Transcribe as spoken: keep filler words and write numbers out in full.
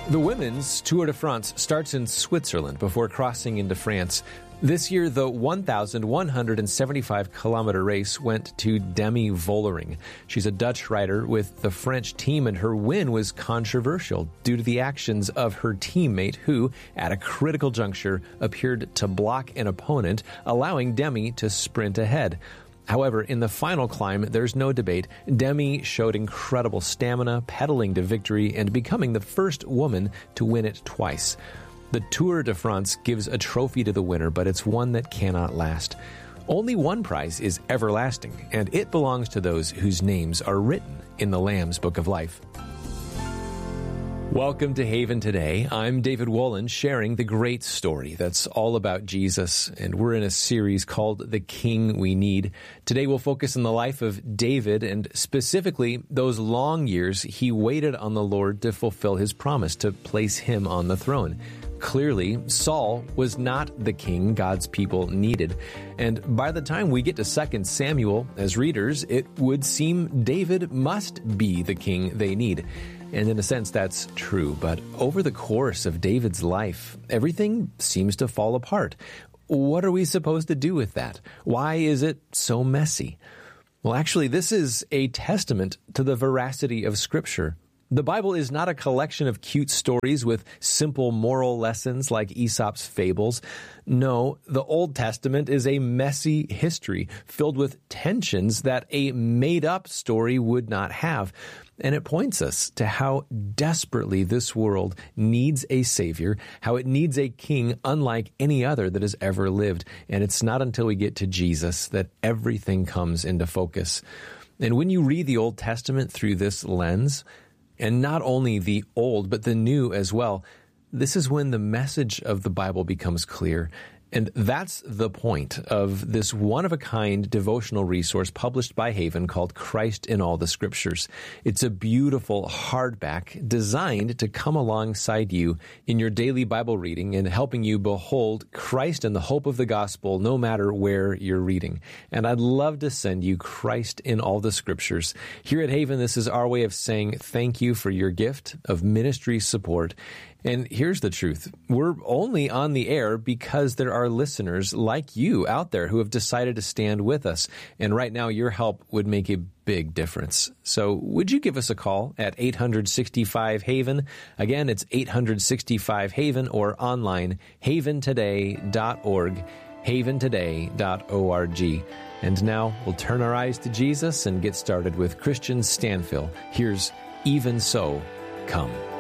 The women's Tour de France starts in Switzerland before crossing into France. This year, the one thousand one hundred seventy-five kilometer race went to Demi Vollering. She's a Dutch rider with the French team, and her win was controversial due to the actions of her teammate who, at a critical juncture, appeared to block an opponent, allowing Demi to sprint ahead. However, in the final climb, there's no debate. Demi showed incredible stamina, pedaling to victory, and becoming the first woman to win it twice. The Tour de France gives a trophy to the winner, but it's one that cannot last. Only one prize is everlasting, and it belongs to those whose names are written in the Lamb's Book of Life. Welcome to Haven Today. I'm David Wolin, sharing the great story that's all about Jesus, and we're in a series called The King We Need. Today we'll focus on the life of David, and specifically those long years he waited on the Lord to fulfill his promise to place him on the throne. Clearly, Saul was not the king God's people needed. And by the time we get to Second Samuel, as readers, it would seem David must be the king they need. And in a sense, that's true. But over the course of David's life, everything seems to fall apart. What are we supposed to do with that? Why is it so messy? Well, actually, this is a testament to the veracity of Scripture. The Bible is not a collection of cute stories with simple moral lessons like Aesop's fables. No, the Old Testament is a messy history filled with tensions that a made-up story would not have. And it points us to how desperately this world needs a Savior, how it needs a king unlike any other that has ever lived. And it's not until we get to Jesus that everything comes into focus. And when you read the Old Testament through this lens, and not only the old, but the new as well, this is when the message of the Bible becomes clear. And that's the point of this one-of-a-kind devotional resource published by Haven called Christ in All the Scriptures. It's a beautiful hardback designed to come alongside you in your daily Bible reading and helping you behold Christ and the hope of the gospel no matter where you're reading. And I'd love to send you Christ in All the Scriptures. Here at Haven, this is our way of saying thank you for your gift of ministry support. And here's the truth. We're only on the air because there are listeners like you out there who have decided to stand with us. And right now, your help would make a big difference. So would you give us a call at eight hundred sixty-five Haven? Again, it's eight hundred sixty-five Haven or online, haven today dot org, haven today dot org. And now we'll turn our eyes to Jesus and get started with Christian Stanfill. Here's Even So, Come.